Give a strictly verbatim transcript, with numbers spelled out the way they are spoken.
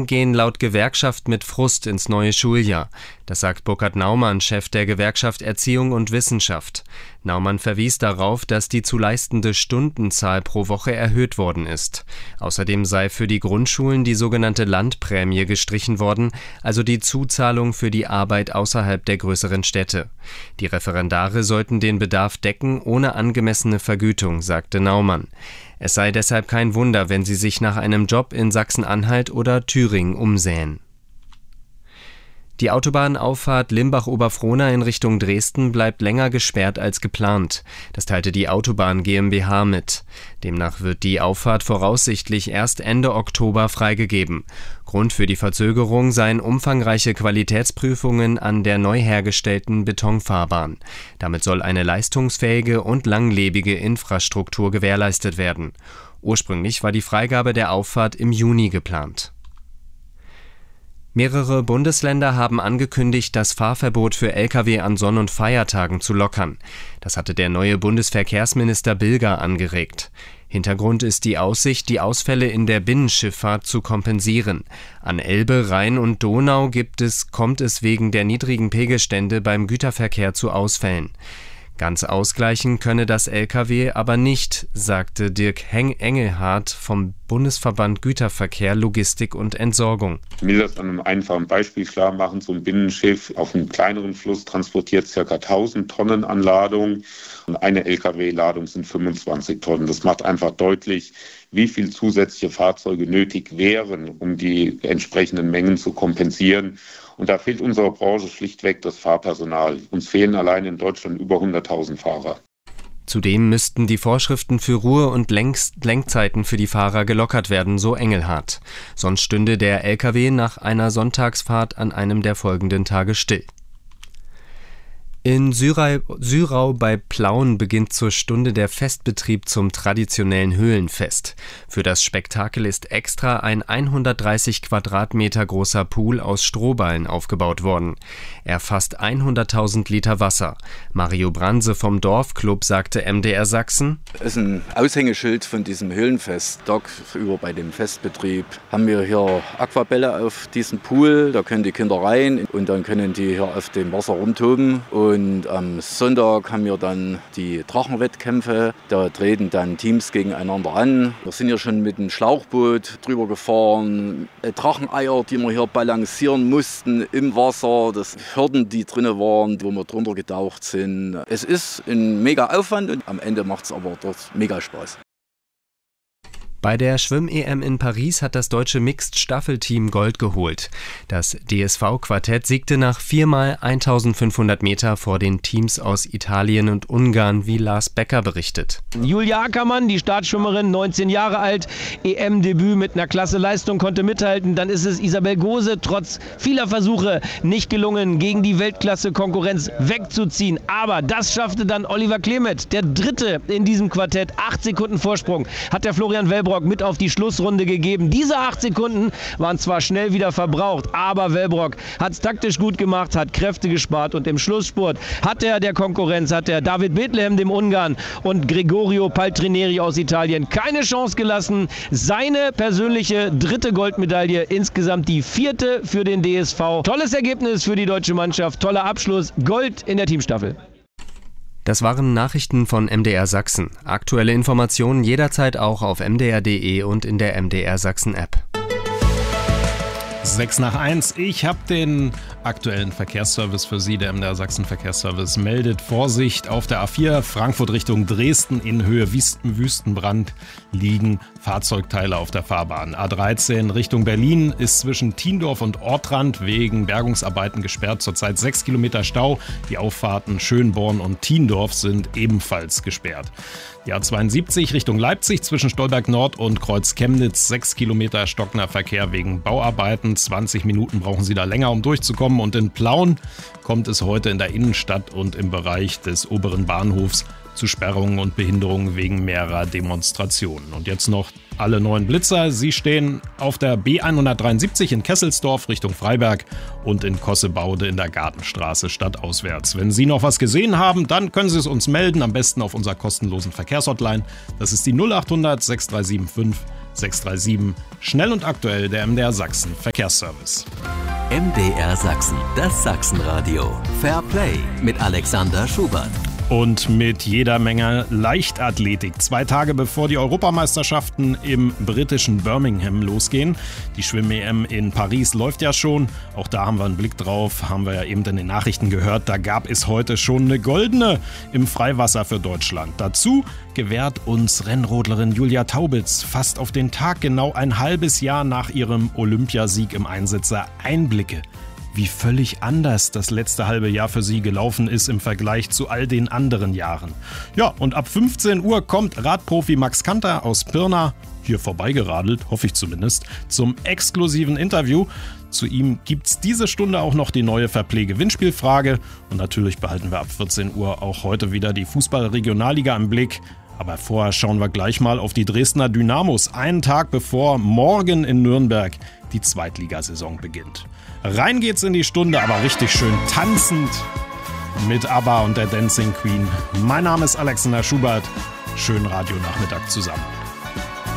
Eltern gehen laut Gewerkschaft mit Frust ins neue Schuljahr. Das sagt Burkhard Naumann, Chef der Gewerkschaft Erziehung und Wissenschaft. Naumann verwies darauf, dass die zu leistende Stundenzahl pro Woche erhöht worden ist. Außerdem sei für die Grundschulen die sogenannte Landprämie gestrichen worden, also die Zuzahlung für die Arbeit außerhalb der größeren Städte. Die Referendare sollten den Bedarf decken, ohne angemessene Vergütung, sagte Naumann. Es sei deshalb kein Wunder, wenn sie sich nach einem Job in Sachsen-Anhalt oder Thüringen umsähen. Die Autobahnauffahrt Limbach-Oberfrohna in Richtung Dresden bleibt länger gesperrt als geplant. Das teilte die Autobahn GmbH mit. Demnach wird die Auffahrt voraussichtlich erst Ende Oktober freigegeben. Grund für die Verzögerung seien umfangreiche Qualitätsprüfungen an der neu hergestellten Betonfahrbahn. Damit soll eine leistungsfähige und langlebige Infrastruktur gewährleistet werden. Ursprünglich war die Freigabe der Auffahrt im Juni geplant. Mehrere Bundesländer haben angekündigt, das Fahrverbot für Lkw an Sonn- und Feiertagen zu lockern. Das hatte der neue Bundesverkehrsminister Bilger angeregt. Hintergrund ist die Aussicht, die Ausfälle in der Binnenschifffahrt zu kompensieren. An Elbe, Rhein und Donau gibt es, kommt es wegen der niedrigen Pegelstände beim Güterverkehr zu Ausfällen. Ganz ausgleichen könne das Lkw aber nicht, sagte Dirk Engelhardt vom Bundesverband Güterverkehr, Logistik und Entsorgung. Ich will das an einem einfachen Beispiel klar machen. So ein Binnenschiff auf einem kleineren Fluss transportiert ca. tausend Tonnen an Ladung und eine Lkw-Ladung sind fünfundzwanzig Tonnen. Das macht einfach deutlich, wie viel zusätzliche Fahrzeuge nötig wären, um die entsprechenden Mengen zu kompensieren. Und da fehlt unserer Branche schlichtweg das Fahrpersonal. Uns fehlen allein in Deutschland über hunderttausend Fahrer. Zudem müssten die Vorschriften für Ruhe- und Lenk- Lenkzeiten für die Fahrer gelockert werden, so Engelhardt. Sonst stünde der Lkw nach einer Sonntagsfahrt an einem der folgenden Tage still. In Syrau, Syrau bei Plauen beginnt zur Stunde der Festbetrieb zum traditionellen Höhlenfest. Für das Spektakel ist extra ein hundertdreißig Quadratmeter großer Pool aus Strohballen aufgebaut worden. Er fasst hunderttausend Liter Wasser. Mario Branse vom Dorfclub sagte M D R Sachsen: Es ist ein Aushängeschild von diesem Höhlenfest. Tagsüber bei dem Festbetrieb haben wir hier Aquabälle auf diesem Pool. Da können die Kinder rein und dann können die hier auf dem Wasser rumtoben. Und Und am Sonntag haben wir dann die Drachenwettkämpfe. Da treten dann Teams gegeneinander an. Wir sind ja schon mit einem Schlauchboot drüber gefahren. Dracheneier, die wir hier balancieren mussten im Wasser. Das Hürden, die drin waren, wo wir drunter getaucht sind. Es ist ein mega Aufwand und am Ende macht es aber dort mega Spaß. Bei der Schwimm-E M in Paris hat das deutsche Mixed-Staffelteam Gold geholt. Das D S V-Quartett siegte nach viermal eintausendfünfhundert Meter vor den Teams aus Italien und Ungarn, wie Lars Becker berichtet. Julia Ackermann, die Startschwimmerin, neunzehn Jahre alt, E M-Debüt mit einer klasse Leistung, konnte mithalten. Dann ist es Isabel Gose, trotz vieler Versuche nicht gelungen, gegen die Weltklasse-Konkurrenz wegzuziehen. Aber das schaffte dann Oliver Klemet, der Dritte in diesem Quartett. Acht Sekunden Vorsprung hat der Florian Wellbrock mit auf die Schlussrunde gegeben. Diese acht Sekunden waren zwar schnell wieder verbraucht, aber Wellbrock hat es taktisch gut gemacht, hat Kräfte gespart und im Schlussspurt hat er der Konkurrenz, hat er David Bethlehem, dem Ungarn, und Gregorio Paltrineri aus Italien keine Chance gelassen. Seine persönliche dritte Goldmedaille, insgesamt die vierte für den D S V. Tolles Ergebnis für die deutsche Mannschaft, toller Abschluss, Gold in der Teamstaffel. Das waren Nachrichten von M D R Sachsen. Aktuelle Informationen jederzeit auch auf m d r punkt d e und in der M D R Sachsen App. sechs nach eins. Ich habe den aktuellen Verkehrsservice für Sie. Der M D R Sachsen Verkehrsservice meldet Vorsicht auf der A vier Frankfurt Richtung Dresden in Höhe Wüstenbrand liegen Fahrzeugteile auf der Fahrbahn. A dreizehn Richtung Berlin ist zwischen Tiendorf und Ortrand wegen Bergungsarbeiten gesperrt. Zurzeit sechs Kilometer Stau. Die Auffahrten Schönborn und Tiendorf sind ebenfalls gesperrt. Die A zweiundsiebzig Richtung Leipzig zwischen Stolberg Nord und Kreuz Chemnitz, sechs Kilometer stockender Verkehr wegen Bauarbeiten. zwanzig Minuten brauchen Sie da länger, um durchzukommen. Und in Plauen kommt es heute in der Innenstadt und im Bereich des oberen Bahnhofs zu Sperrungen und Behinderungen wegen mehrerer Demonstrationen. Und jetzt noch alle neuen Blitzer. Sie stehen auf der B hundertdreiundsiebzig in Kesselsdorf Richtung Freiberg und in Kossebaude in der Gartenstraße stadtauswärts. Wenn Sie noch was gesehen haben, dann können Sie es uns melden, am besten auf unserer kostenlosen Verkehrshotline. Das ist die null acht hundert sechs drei sieben fünf sechs drei sieben. Schnell und aktuell der M D R Sachsen Verkehrsservice. M D R Sachsen, das Sachsenradio. Fair Play mit Alexander Schubert. Und mit jeder Menge Leichtathletik. Zwei Tage bevor die Europameisterschaften im britischen Birmingham losgehen. Die Schwimm-E M in Paris läuft ja schon. Auch da haben wir einen Blick drauf, haben wir ja eben in den Nachrichten gehört. Da gab es heute schon eine goldene im Freiwasser für Deutschland. Dazu gewährt uns Rennrodlerin Julia Taubitz fast auf den Tag genau ein halbes Jahr nach ihrem Olympiasieg im Einsitzer Einblicke, wie völlig anders das letzte halbe Jahr für sie gelaufen ist im Vergleich zu all den anderen Jahren. Ja, und ab fünfzehn Uhr kommt Radprofi Max Kanter aus Pirna, hier vorbeigeradelt, hoffe ich zumindest, zum exklusiven Interview. Zu ihm gibt's diese Stunde auch noch die neue Fairplay-Gewinnspielfrage. Und natürlich behalten wir ab vierzehn Uhr auch heute wieder die Fußball-Regionalliga im Blick. Aber vorher schauen wir gleich mal auf die Dresdner Dynamos, einen Tag bevor morgen in Nürnberg die Zweitligasaison beginnt. Rein geht's in die Stunde, aber richtig schön tanzend mit ABBA und der Dancing Queen. Mein Name ist Alexander Schubert. Schönen Radionachmittag zusammen.